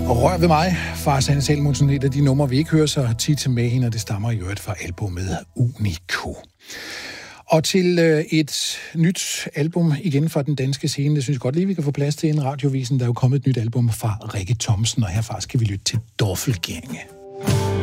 Og Rør ved mig fra Sanne Salmonsen, et af de numre, vi ikke hører så tit med hende, og det stammer i øvrigt fra albumet Unico. Og til et nyt album igen fra den danske scene, det synes jeg godt lige, vi kan få plads til en radiovisen. Der er jo kommet et nyt album fra Rikke Thomsen, og herfra skal vi lytte til Dorfelgænge.